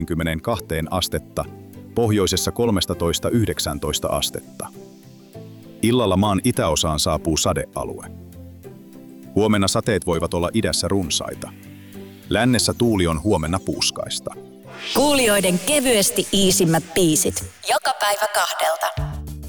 22 astetta, pohjoisessa 13–19 astetta. Illalla maan itäosaan saapuu sadealue. Huomenna sateet voivat olla idässä runsaita. Lännessä tuuli on huomenna puuskaista. Kuulijoiden kevyesti iisimmät biisit. Joka päivä 2.